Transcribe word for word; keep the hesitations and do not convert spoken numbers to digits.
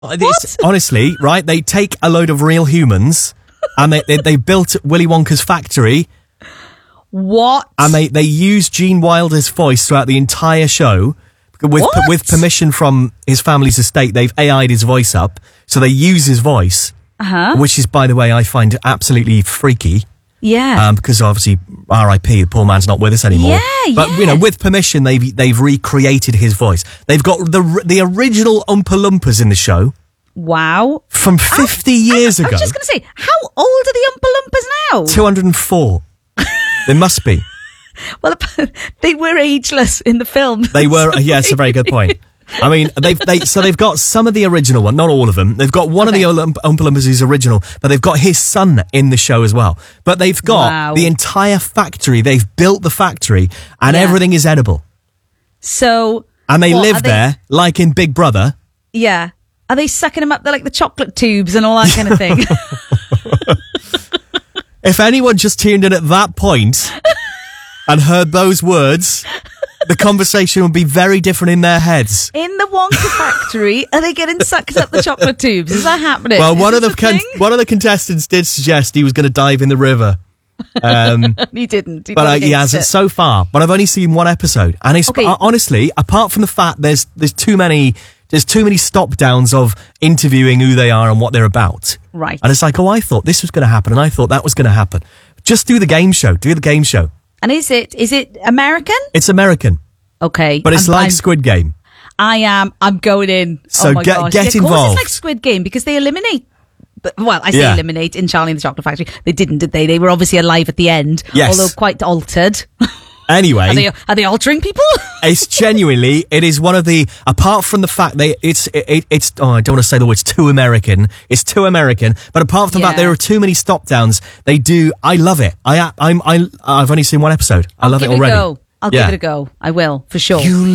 It's, honestly, right? They take a load of real humans and they, they, they built Willy Wonka's factory. What? And they, they use Gene Wilder's voice throughout the entire show. With What? with permission from his family's estate, they've A I'd his voice up. So they use his voice. Uh-huh. Which is, by the way, I find absolutely freaky. Yeah. Um, because obviously, R I P, the poor man's not with us anymore. Yeah, But, yeah. you know, with permission, they've they've recreated his voice. They've got the the original Oompa Loompas in the show Wow. from fifty years I, ago. I was just going to say, how old are the Oompa Loompas now? two hundred and four. They must be. Well, they were ageless in the film. They were, yes, a very good point. I mean, they've, they, so they've got some of the original one, not all of them. They've got one Okay. of the Oompa Oompa Loompas who's original, but they've got his son in the show as well. But they've got Wow. the entire factory. They've built the factory and Yeah. everything is edible. So. And they what, live are they- there, like in Big Brother. Yeah. Are they sucking them up there like the chocolate tubes and all that kind of thing? If anyone just tuned in at that point and heard those words, the conversation would be very different in their heads. In the Wonka factory, are they getting sucked up the chocolate tubes? Is that happening? Well, one Is of the this a con- thing? one of the contestants did suggest he was going to dive in the river. Um, He didn't. He but uh, got he against hasn't it. so far. But I've only seen one episode, and it's Okay. uh, honestly, apart from the fact there's there's too many there's too many stop downs of interviewing who they are and what they're about. Right. And it's like, oh, I thought this was going to happen, and I thought that was going to happen. Just do the game show. Do the game show. And is it is it American? It's American, Okay. but it's I'm- like I'm- Squid Game. I am. I'm going in. So oh my get- gosh. get Yeah, of course involved. it's like Squid Game because they eliminate. But, well, I say Yeah. eliminate in Charlie and the Chocolate Factory. They didn't, did they? They were obviously alive at the end, Yes. although quite altered. Anyway, Are they are they altering people? it's genuinely, it is one of the, apart from the fact they, it's, it, it's, oh, I don't want to say the words too American. It's too American. But apart from the fact Yeah. there are too many stop downs, they do, I love it. I, I'm, I, I've only seen one episode. I love Give it already. It a go. I'll Yeah. give it a go. I will, for sure. You